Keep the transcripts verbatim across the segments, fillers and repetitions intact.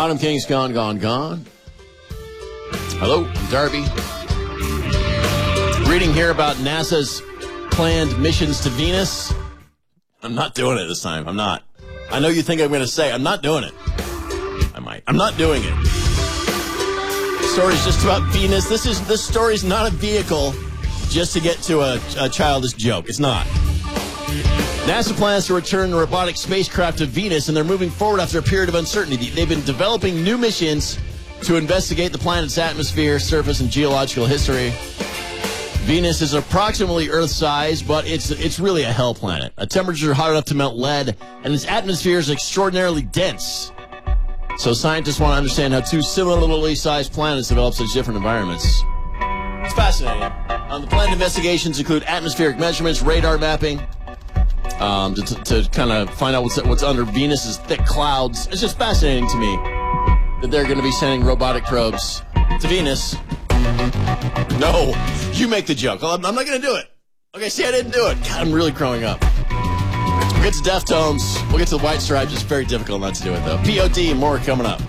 Autumn King's gone, gone, gone. Hello, I'm Darby. Reading here about NASA's planned missions to Venus. I'm not doing it this time. I'm not. I know you think I'm going to say I'm not doing it. I might. I'm not doing it. The story's just about Venus. This is this story's not a vehicle just to get to a, a childish joke. It's not. NASA plans to return a robotic spacecraft to Venus, and they're moving forward after a period of uncertainty. They've been developing new missions to investigate the planet's atmosphere, surface, and geological history. Venus is approximately Earth-sized, but it's it's really a hell planet. A temperature hot enough to melt lead, and its atmosphere is extraordinarily dense. So scientists want to understand how two similarly sized planets develop such different environments. It's fascinating. Um, the planned investigations include atmospheric measurements, radar mapping, um, to, to, to kind of find out what's, what's under Venus's thick clouds. It's just fascinating to me that they're going to be sending robotic probes to Venus. No, you make the joke. I'm, I'm not going to do it. Okay, see, I didn't do it. God, I'm really growing up. We'll get to Deftones. We'll get to the White Stripes. It's very difficult not to do it, though. P O D, more coming up.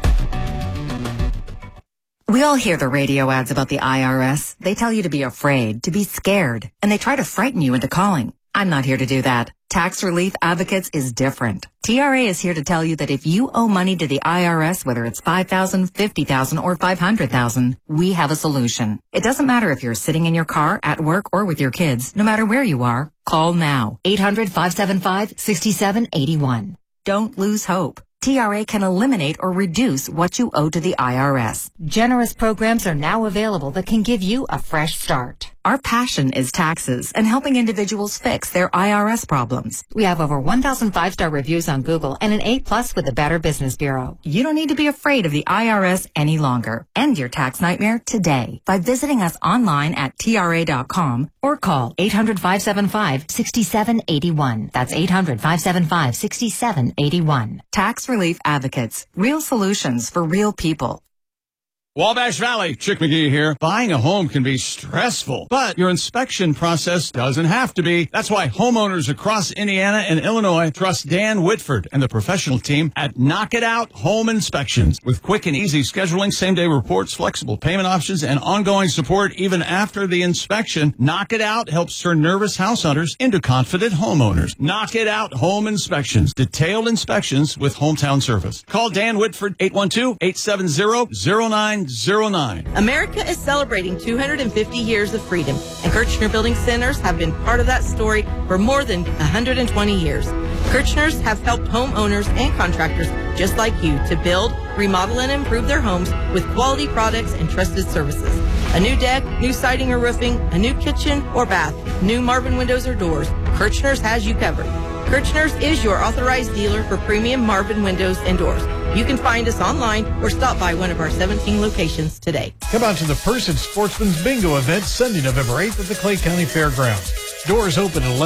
We all hear the radio ads about the I R S. They tell you to be afraid, to be scared, and they try to frighten you into calling. I'm not here to do that. Tax Relief Advocates is different. T R A is here to tell you that if you owe money to the I R S, whether it's five thousand dollars, fifty thousand dollars, or five hundred thousand dollars, we have a solution. It doesn't matter if you're sitting in your car, at work, or with your kids. No matter where you are, call now. eight hundred, five seven five, six seven eight one. Don't lose hope. T R A can eliminate or reduce what you owe to the I R S. Generous programs are now available that can give you a fresh start. Our passion is taxes and helping individuals fix their I R S problems. We have over one thousand five-star reviews on Google and an A plus with the Better Business Bureau. You don't need to be afraid of the I R S any longer. End your tax nightmare today by visiting us online at T R A dot com or call eight hundred, five seven five, six seven eight one. That's eight hundred, five seven five, six seven eight one. Tax Relief Advocates. Real solutions for real people. Wabash Valley, Chick McGee here. Buying a home can be stressful, but your inspection process doesn't have to be. That's why homeowners across Indiana and Illinois trust Dan Whitford and the professional team at Knock It Out Home Inspections. With quick and easy scheduling, same-day reports, flexible payment options, and ongoing support even after the inspection, Knock It Out helps turn nervous house hunters into confident homeowners. Knock It Out Home Inspections. Detailed inspections with hometown service. Call Dan Whitford, eight one two, eight seven zero, zero nine zero nine. America is celebrating two hundred fifty years of freedom, and Kirchner Building Centers have been part of that story for more than one hundred twenty years. Kirchners have helped homeowners and contractors just like you to build, remodel, and improve their homes with quality products and trusted services. A new deck, new siding or roofing, a new kitchen or bath, new Marvin windows or doors, Kirchners has you covered. Kirchners is your authorized dealer for premium Marvin windows and doors. You can find us online or stop by one of our seventeen locations today. Come out to the Person Sportsman's Bingo event Sunday, November eighth at the Clay County Fairgrounds. Doors open at eleven.